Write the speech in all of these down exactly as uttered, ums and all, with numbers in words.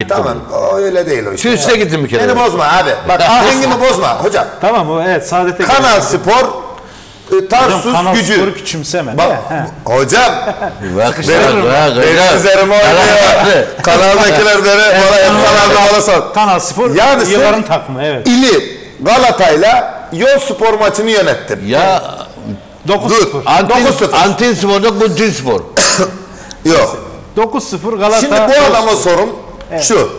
gitti. Tamam, o öyle değil o işte. Üste gittim bir kere. Beni bozma abi. Bak ahengimi bozma hocam. Tamam o evet Saadet'e Kanal Spor, e, Tarsus Kanal gücü. Spor'u küçümseme. Bak, He. hocam. Bak Sıkıştırırım. bak bak. Benim üzerime oynuyor. Kanaldakiler beni bana hep kanalda bana sor. Kanal Spor Yani sen- yılların takımı evet. İli Galata'yla Yol Spor maçını yönettim. Ya dokuz Dur. sıfır. Antin, dokuz sıfır. Antin Spor'da Guntin Spor. Yok. dokuz sıfır Galata. Şimdi bu adama sorum şu.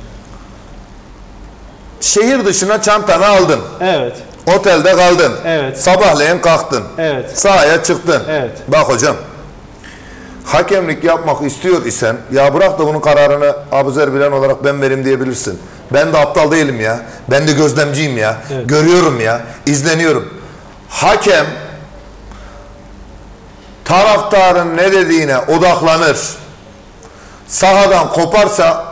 Şehir dışına çantanı aldın. Evet. Otelde kaldın. Evet. Sabahleyin kalktın. Evet. Sahaya çıktın. Evet. Bak hocam. Hakemlik yapmak istiyor isen ya bırak da bunun kararını Abuzer Bilen olarak ben vereyim diyebilirsin. Ben de aptal değilim ya. Ben de gözlemciyim ya. Evet. Görüyorum ya. İzleniyorum. Hakem taraftarın ne dediğine odaklanır. Sahadan koparsa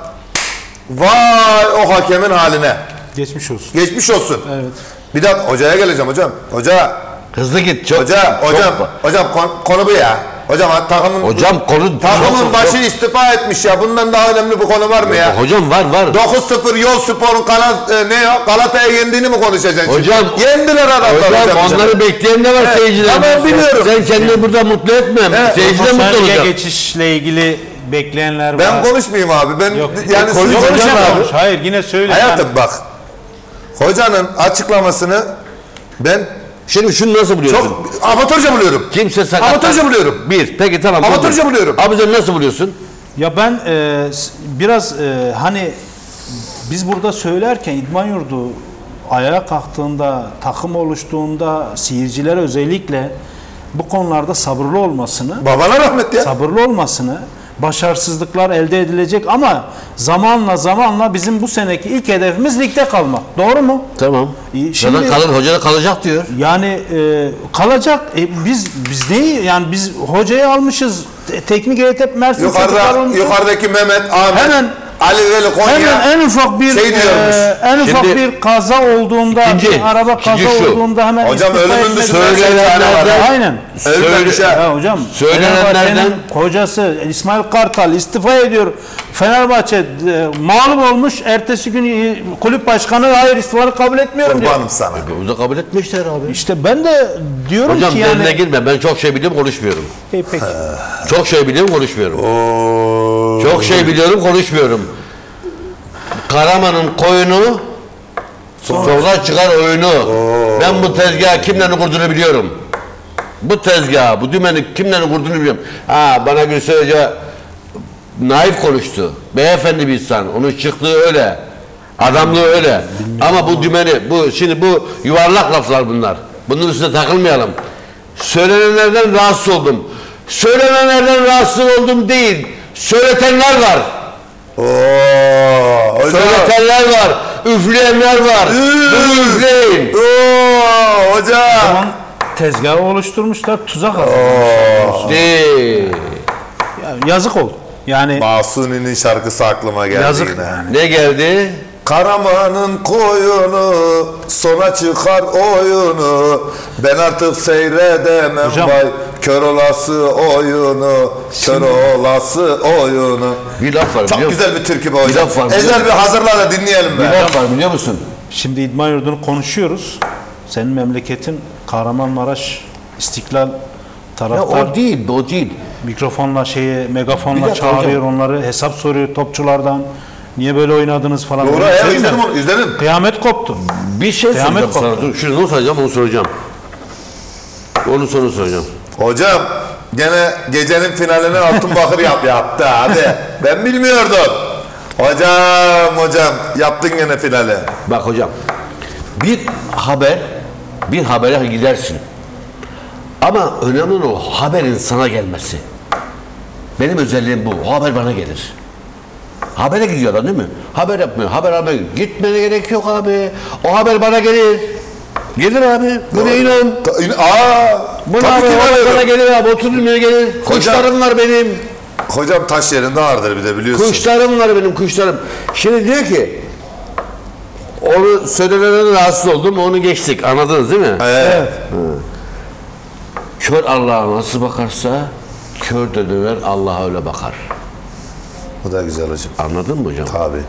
vay o hakemin haline. Geçmiş olsun. Geçmiş olsun. Evet. Bir dakika hocaya geleceğim hocam. Hoca, Hızlı git. Çok, hoca, çok- hocam, hocam kon- konu bu ya. Hocam takımın Hocam konu takımın çok- başı istifa etmiş ya. Bundan daha önemli bir konu var mı ya? Hocam var var. dokuz sıfır Yol Spor'un kanat e, ne ya? Galata'ya yendiğini mi konuşacaksın? Hocam- yendiler adamlar Hocam, hocam. onları bekleyen de var Evet, seyirciler. tamam, biliyorum. Sen kendini burada mutlu etme. Evet, Seyirci de mutlu Sosyal olacak. geçişle ilgili bekleyenler Ben var. konuşmayayım abi. Ben Yok. yani Yok, siz hocam hocam abi. konuş. Hayır yine söyle. Hayatım bak. Hocanın açıklamasını ben Şimdi şunu nasıl buluyorsun? çok amatörce buluyorum. Kimse sakat. Amatörce buluyorum. Bir. Peki tamam. Amatörce buldum. buluyorum. Abi sen nasıl buluyorsun? Ya ben e, s- biraz e, hani biz burada söylerken İdman Yurdu ayağa kalktığında, takım oluştuğunda seyirciler özellikle bu konularda sabırlı olmasını, Babana rahmet ya. sabırlı olmasını, başarısızlıklar elde edilecek ama zamanla zamanla bizim bu seneki ilk hedefimiz ligde kalmak. Doğru mu? Tamam. İyi, Şimdi, şimdi- kalır, hoca da kalacak diyor. Yani e, kalacak. E, biz biz neyi yani biz hocayı almışız. Te- teknik heyet Mersin çocuklar Yukarıda olmuş. yukarıdaki Mehmet, Ahmet, Hemen- Ali Veli Konya. Hemen en ufak bir şey diyormuş. e, en ufak Şimdi- bir kaza olduğunda, İkinci- bir araba ikinci kaza şu. olduğunda hemen Hocam istifa ölümün etmesi- dışında Söylenenlerden- Aynen. Ölmemiş ha. Ya hocam Söylenenlerden- Fenerbahçe'nin kocası İsmail Kartal istifa ediyor. Fenerbahçe e, mağlup olmuş. Ertesi gün e, kulüp başkanı hayır istifanı kabul etmiyorum diyor. Kurbanım sana. O da kabul etmişler abi. İşte ben de diyorum Hocam ki derine yani girme. Ben çok şey biliyorum konuşmuyorum. Peki, peki. Çok şey biliyorum konuşmuyorum. Oo. Çok şey biliyorum konuşmuyorum. Karaman'ın koyunu sonra çıkar oyunu. Ben bu tezgahı kimlerin kurduğunu biliyorum. Bu tezgahı, bu dümeni kimlerin kurduğunu biliyorum. Ha bana Gülsel Hoca naif konuştu. Beyefendi bir insan. Onun çıktığı öyle. Adamlığı öyle. Ama bu dümeni, bu şimdi bu yuvarlak laflar bunlar. Bunun üstüne takılmayalım. Söylenenlerden rahatsız oldum. Söylenenlerden rahatsız oldum değil. Söyletenler var. Oo. Hocam. Söyletenler var. Üfleyenler var. Üf. Bunu üfleyin. Oo, hocam. Zaman tezgahı oluşturmuşlar, tuzak hazırlamışlar. Değil. Ya, yazık oldu. Yani Mahsuni'nin şarkısı aklıma geldi yazık yine. yani. Ne geldi? Karaman'ın koyunu sona çıkar oyunu ben artık seyredemem Hocam. vay kör olası oyunu kör olası oyunu. Bir laf var Çok biliyor musun? güzel bir türkü bu hocam. laf var, biliyor Ezel musun? bir hazırla da dinleyelim Bir be. laf var biliyor musun? Şimdi İdman Yurdu'nu konuşuyoruz. Senin memleketin Kahramanmaraş, İstiklal Ya taraftar o değil, o değil. mikrofonla şeye, Bir megafonla dakika çağırıyor hocam. onları, hesap soruyor topçulardan. Niye böyle oynadınız falan. Doğru Böyle ya söyleme. izledim onu izledim. Kıyamet koptu. Bir şey Kıyamet soracağım sana. koptu. Dur, şunu soracağım, onu soracağım. Onu sonra soracağım. Hocam gene gecenin finalini Altın Bakır yap yaptı hadi. Ben bilmiyordum. Hocam hocam yaptın gene finali. Bak hocam, bir haber, bir habere gidersin. Ama önemli olan o haberin sana gelmesi. Benim özelliğim bu. O haber bana gelir. Habere gidiyorlar değil mi? Haber yapmıyor. Haber haber. Gitmene gerek yok abi. O haber bana gelir. Gelir abi. Buna inan. Ta- in- Aa, Buna tabii abi, ki o haber inanıyorum. bana gelir abi. Oturduğum yere gelir. Kuşlarım var benim. Hocam taş yerinde ağırdır bir de biliyorsun. Kuşlarım var benim kuşlarım. Şimdi diyor ki onu söylenenden rahatsız oldum. Onu geçtik. Anladınız değil mi? Evet. Kör Allah'a nasıl bakarsa kör de döver Allah'a öyle bakar. Bu da güzel hocam. Anladın mı hocam? Tabii.